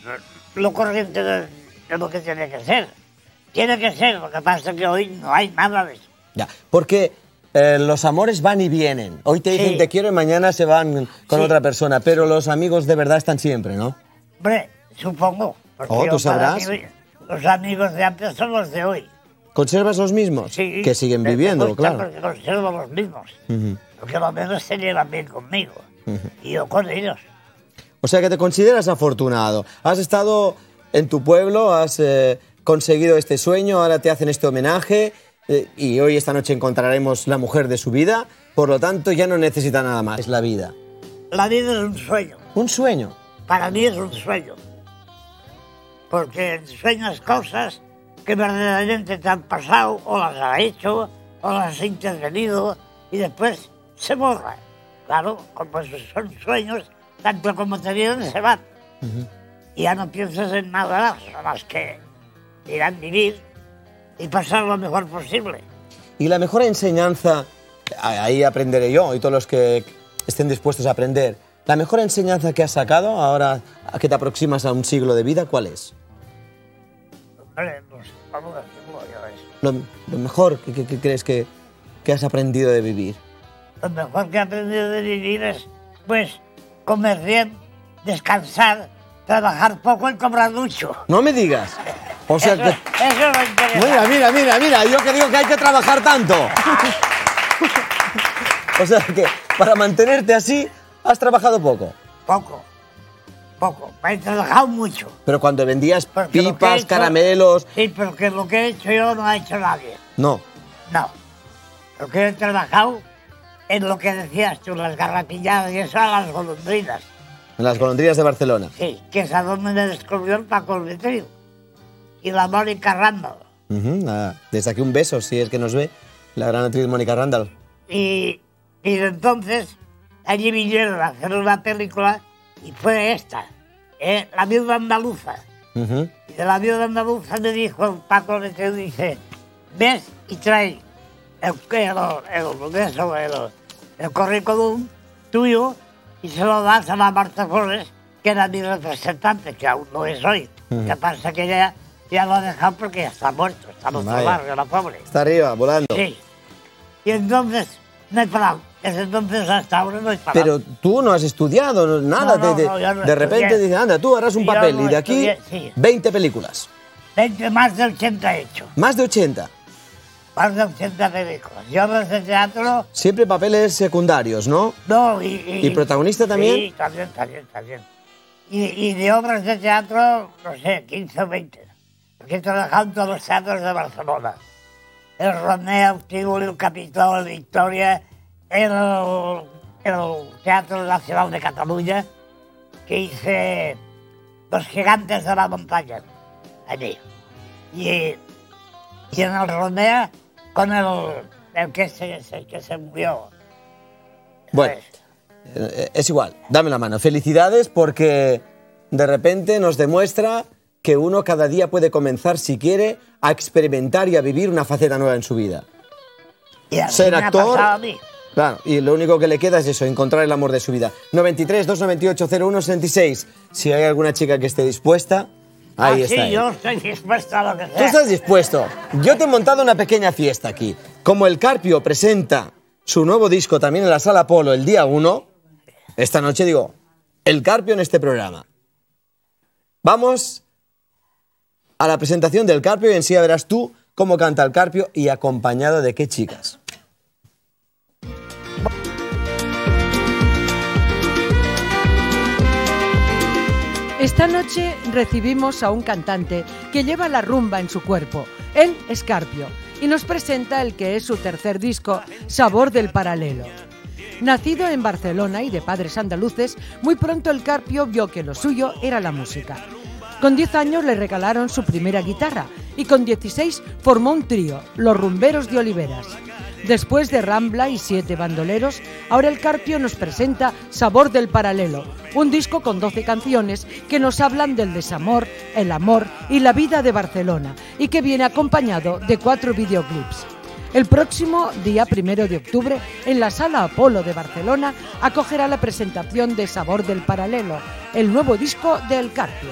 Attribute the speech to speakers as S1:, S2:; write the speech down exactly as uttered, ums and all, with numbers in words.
S1: lo corriente de, de lo que tiene que ser. Tiene que ser, lo que pasa es que hoy no hay nada de eso.
S2: Ya, porque eh, los amores van y vienen. Hoy te dicen
S1: Sí.
S2: te quiero y mañana se van con
S1: Sí.
S2: otra persona, pero los amigos de verdad están siempre, ¿no?
S1: Hombre, supongo. Porque
S2: Oh,
S1: yo
S2: ¿tú sabrás?
S1: para mí, los amigos de antes son los de hoy.
S2: ¿Conservas los mismos?
S1: Sí.
S2: Que siguen
S1: me- me
S2: viviendo,
S1: gusta
S2: claro.
S1: Porque conservo los mismos.
S2: Ujú.
S1: Porque lo menos se llevan bien conmigo. Y yo con ellos.
S2: O sea que te consideras afortunado. Has estado en tu pueblo, has eh, conseguido este sueño, ahora te hacen este homenaje eh, y hoy esta noche encontraremos la mujer de su vida. Por lo tanto, ya no necesita nada más. Es la vida.
S1: La vida es un sueño.
S2: Un sueño.
S1: Para mí es un sueño. Porque sueñas cosas que verdaderamente te han pasado, o las has hecho, o las has intervenido, y después se borran. Claro, como esos son sueños, tanto como te vienen, se van. Uh-huh. Y ya no piensas en nada más que ir a vivir y pasar lo mejor posible.
S2: Y la mejor enseñanza, ahí aprenderé yo y todos los que estén dispuestos a aprender, la mejor enseñanza que has sacado ahora que te aproximas a un siglo de vida, ¿cuál es?
S1: Hombre, pues vamos a decirlo yo eso.
S2: Lo, lo mejor que, que, que crees que, que has aprendido de vivir.
S1: Lo mejor que he aprendido de vivir es, pues, comer bien, descansar, trabajar poco y cobrar mucho.
S2: No me digas. O sea
S1: eso,
S2: que...
S1: eso es lo interesante.
S2: Mira, mira, mira, mira, yo que digo que hay que trabajar tanto. O sea que para mantenerte así, has trabajado poco.
S1: Poco, poco. He trabajado mucho.
S2: Pero cuando vendías
S1: Porque
S2: pipas,
S1: hecho,
S2: caramelos...
S1: Sí, porque lo que he hecho yo no ha hecho nadie.
S2: No.
S1: No. Lo que he trabajado es lo que decías tú, las garrapilladas y eso, a las golondrinas.
S2: En las golondrinas de Barcelona.
S1: Sí, que es a donde me descubrió el Paco Olvitriu. Y la Mónica Randall.
S2: Uh-huh, nada. Desde aquí un beso, si es que nos ve, la gran actriz Mónica Randall.
S1: Y, y entonces, allí vinieron a hacer una película y fue esta, eh, La viuda andaluza.
S2: Uh-huh.
S1: Y de La viuda andaluza me dijo el Paco Olvitriu, dice, ves y trae el, el, el, eso, el, el currículum tuyo y se lo das a la Marta Flores, que era mi representante, que aún no es hoy. Uh-huh. Que pasa que ya, ya lo ha dejado porque ya está muerto, está en otro barrio, la pobre.
S2: Está arriba, volando.
S1: Sí. Y entonces no he parado. Desde entonces hasta ahora no he parado.
S2: Pero tú no has estudiado nada.
S1: No, no,
S2: de, de,
S1: no, yo no
S2: de repente
S1: estudié.
S2: dices, anda, tú harás un
S1: Yo
S2: papel
S1: no
S2: y de aquí
S1: estudié, sí.
S2: veinte películas.
S1: veinte, más de ochenta he hecho.
S2: Más de ochenta.
S1: Más de ochenta películas. Yo desde teatro...
S2: Siempre papeles secundarios, ¿no?
S1: No, y... ¿Y,
S2: ¿Y protagonista también?
S1: Sí, también, también, también. Y, y de obras de teatro, no sé, quince o veinte. Porque he trabajado en todos los teatros de Barcelona. El Romeo, el Tívoli, el Capitol, el Victoria, el, el Teatro Nacional de Cataluña, que hice Los Gigantes de la Montaña, allí. Y, y en el Romeo, con el, el, que, se, el que se murió.
S2: Bueno, eh, es igual, dame la mano. Felicidades porque de repente nos demuestra que uno cada día puede comenzar, si quiere, a experimentar y a vivir una faceta nueva en su vida.
S1: Y así
S2: Ser
S1: me ha
S2: actor,
S1: pasado a mí.
S2: claro, y lo único que le queda es eso, encontrar el amor de su vida. noventa y tres, doscientos noventa y ocho, cero uno sesenta y seis. Si hay alguna chica que esté dispuesta, ahí
S1: ah,
S2: está.
S1: Sí,
S2: ella.
S1: yo estoy dispuesto a lo que sea.
S2: Tú estás dispuesto. Yo te he montado una pequeña fiesta aquí. Como el Carpio presenta su nuevo disco también en la Sala Apolo el día uno, esta noche digo, el Carpio en este programa. Vamos a la presentación del Carpio y en sí verás tú cómo canta el Carpio y acompañado de qué chicas.
S3: Esta noche recibimos a un cantante que lleva la rumba en su cuerpo. Él es Carpio y nos presenta el que es su tercer disco, Sabor del Paralelo. Nacido en Barcelona y de padres andaluces, muy pronto el Carpio vio que lo suyo era la música. Con diez años le regalaron su primera guitarra y con dieciséis formó un trío, Los Rumberos de Oliveras. Después de Rambla y Siete Bandoleros, ahora el Carpio nos presenta Sabor del Paralelo, un disco con doce canciones que nos hablan del desamor, el amor y la vida de Barcelona y que viene acompañado de cuatro videoclips. El próximo día primero de octubre, en la Sala Apolo de Barcelona, acogerá la presentación de Sabor del Paralelo, el nuevo disco de El Carpio.